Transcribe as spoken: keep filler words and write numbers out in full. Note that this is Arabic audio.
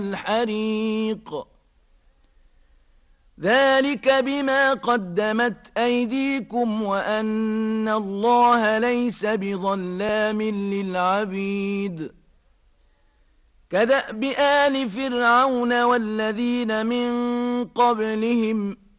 الحريق ذلك بما قدمت أيديكم وأن الله ليس بظلام للعبيد كدأب آل فرعون والذين من قبلهم